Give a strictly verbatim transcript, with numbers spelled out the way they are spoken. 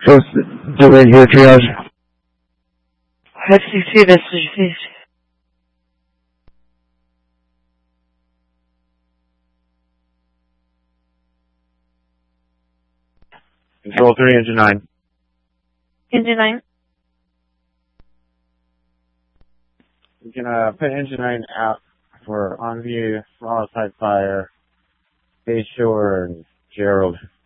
So, do radio triage. F C C, this is Control three, engine nine. Engine nine. We can uh, put engine nine out for on view, small side fire, Bay Shore, and Gerald.